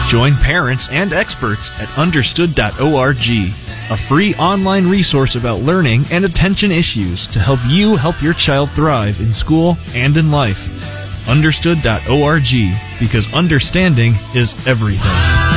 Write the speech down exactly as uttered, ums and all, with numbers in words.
Join parents and experts at understood dot org, a free online resource about learning and attention issues to help you help your child thrive in school and in life. understood dot org, because understanding is everything.